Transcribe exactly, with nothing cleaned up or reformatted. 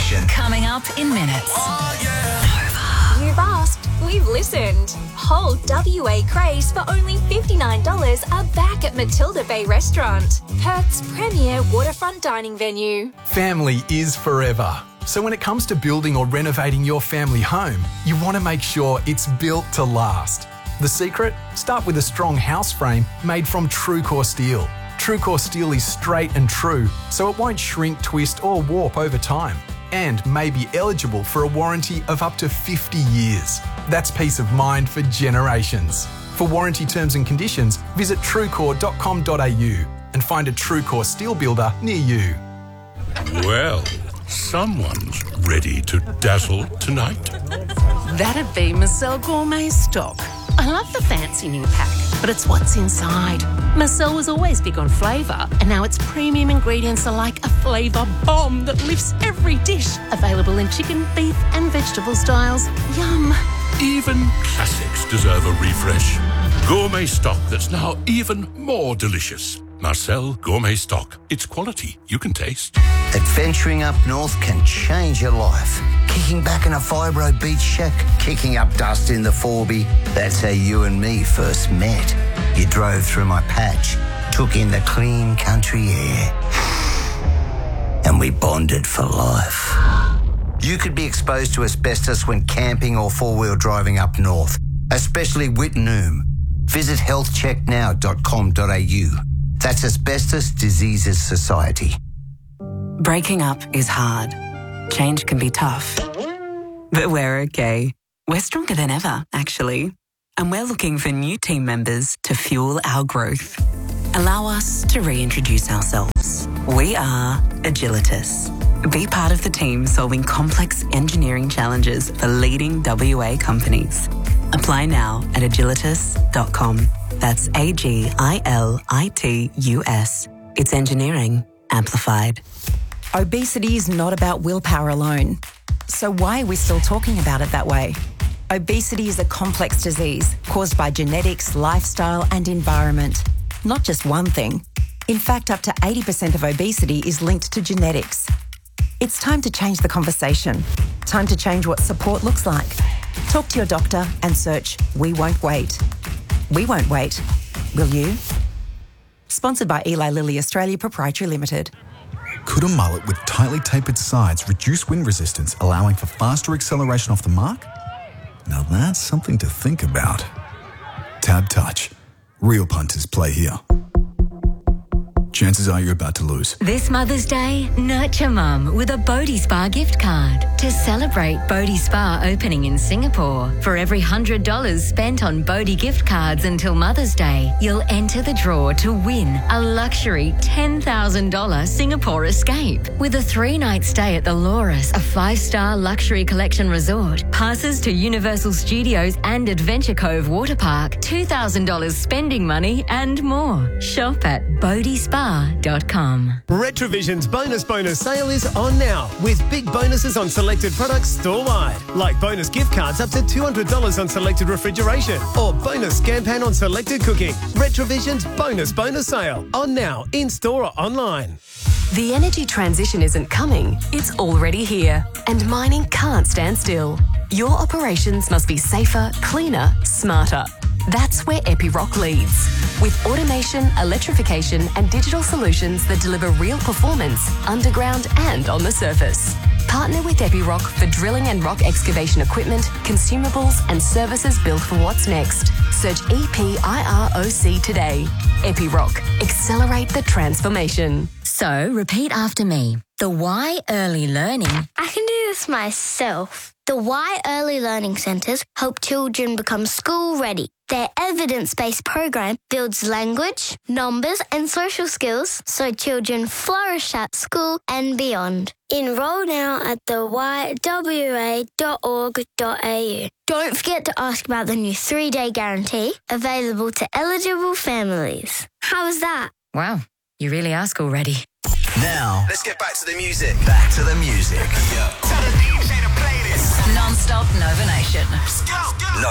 Nation. Coming up in minutes. Oh, yeah. You've asked, we've listened. Whole W A craze for only fifty-nine dollars are back at Matilda Bay Restaurant, Perth's premier waterfront dining venue. Family is forever. So when it comes to building or renovating your family home, you want to make sure it's built to last. The secret? Start with a strong house frame made from TrueCore steel. TrueCore steel is straight and true, so it won't shrink, twist or warp over time, and may be eligible for a warranty of up to fifty years. That's peace of mind for generations. For warranty terms and conditions, visit truecore dot com dot a u and find a TrueCore steel builder near you. Well, someone's ready to dazzle tonight. That'd be Marcel Gourmet Stock. I love the fancy new pack, but it's what's inside. Marcel was always big on flavour, and now its premium ingredients are like a flavour bomb that lifts every dish. Available in chicken, beef and vegetable styles. Yum. Even classics deserve a refresh. Gourmet stock that's now even more delicious. Marcel Gourmet Stock. It's quality you can taste. Adventuring up north can change your life. Kicking back in a fibro beach shack, kicking up dust in the Forby. That's how you and me first met. You drove through my patch, took in the clean country air, and we bonded for life. You could be exposed to asbestos when camping or four-wheel driving up north, especially Wittenoom. Visit health check now dot com dot a u. That's Asbestos Diseases Society. Breaking up is hard. Change can be tough. But we're okay. We're stronger than ever, actually. And we're looking for new team members to fuel our growth. Allow us to reintroduce ourselves. We are Agilitas. Be part of the team solving complex engineering challenges for leading W A companies. Apply now at agilitas dot com. That's A G I L I T U S. It's engineering amplified. Obesity is not about willpower alone. So why are we still talking about it that way? Obesity is a complex disease caused by genetics, lifestyle and environment. Not just one thing. In fact, up to eighty percent of obesity is linked to genetics. It's time to change the conversation. Time to change what support looks like. Talk to your doctor and search We Won't Wait. We won't wait. Will you? Sponsored by Eli Lilly Australia Proprietary Limited. Could a mullet with tightly tapered sides reduce wind resistance, allowing for faster acceleration off the mark? Now that's something to think about. Tab Touch. Real punters play here. Chances are you're about to lose. This Mother's Day, nurture Mum with a Bodhi Spa gift card to celebrate Bodhi Spa opening in Singapore. For every one hundred dollars spent on Bodhi gift cards until Mother's Day, you'll enter the draw to win a luxury ten thousand dollars Singapore escape with a three-night stay at the Loris, a five-star luxury collection resort, passes to Universal Studios and Adventure Cove Water Park, two thousand dollars spending money and more. Shop at bodhi spa dot com. Retrovision's bonus bonus sale is on now with big bonuses on selected products store-wide, like bonus gift cards up to two hundred dollars on selected refrigeration or bonus scan pan on selected cooking. Retrovision's bonus bonus sale on now in-store or online. The energy transition isn't coming, it's already here, and mining can't stand still. Your operations must be safer, cleaner, smarter. That's where Epiroc leads. With automation, electrification and digital solutions that deliver real performance underground and on the surface. Partner with Epiroc for drilling and rock excavation equipment, consumables and services built for what's next. Search E P I R O C today. Epiroc. Accelerate the transformation. So, repeat after me. The Y Early Learning. I can do this myself. The Y Early Learning Centres help children become school ready. Their evidence-based program builds language, numbers and social skills so children flourish at school and beyond. Enroll now at the y w a dot org dot a u. Don't forget to ask about the new three-day guarantee available to eligible families. How was that? Wow, you really ask already. Now, let's get back to the music. Back to the music. Yeah. Tell the D J to play this. Non-stop Nova Nation. Let's go.